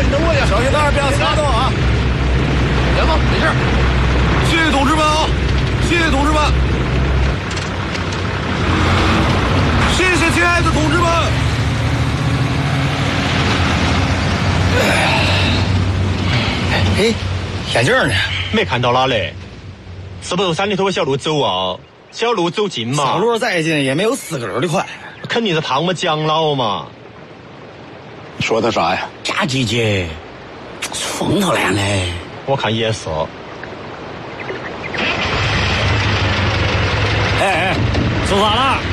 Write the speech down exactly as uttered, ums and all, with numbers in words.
你等我一下， 小心点，不要瞎动啊！ 别忙，没事。 谢谢同志们啊！谢谢同志们！谢谢亲爱的同志们！ 哎，眼镜呢？ 没看到哪嘞？是不是山里头小路走啊？小路走近嘛？ 小路再近也没有四个人的快。 肯定是胖么蒋老嘛。 说他啥呀？ 佳姐姐，疯头脸嘞！ 我看也是。 哎哎，出发了！